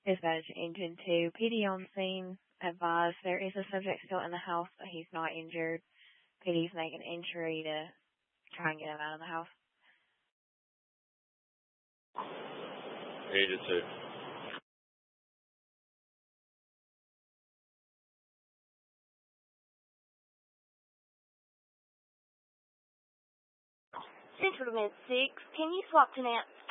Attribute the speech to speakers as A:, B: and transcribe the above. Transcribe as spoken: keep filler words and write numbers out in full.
A: Dispatch Engine two, P D on scene. Advise there is a subject still in the house, but he's not injured. P D's making entry to try and get him out of the house.
B: Agent two.
C: Central to Mid six, can you swap to Nance